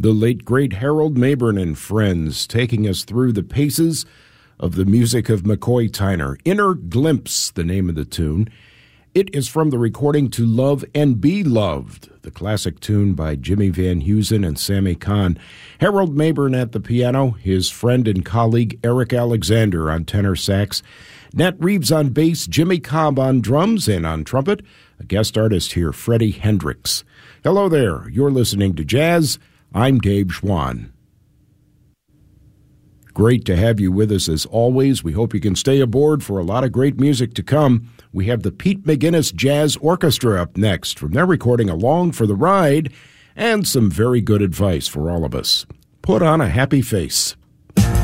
the late great Harold Mabern and Friends, taking us through the paces of the music of McCoy Tyner. Inner Glimpse, the name of the tune. It is from the recording To Love and Be Loved, the classic tune by Jimmy Van Heusen and Sammy Kahn. Harold Mabern at the piano, his friend and colleague Eric Alexander on tenor sax, Nat Reeves on bass, Jimmy Cobb on drums, and on trumpet, a guest artist here, Freddie Hendrix. Hello there, you're listening to Jazz. I'm Dave Schwann. Great to have you with us as always. We hope you can stay aboard for a lot of great music to come. We have the Pete McGinnis Jazz Orchestra up next from their recording Along for the Ride, and some very good advice for all of us. Put on a happy face.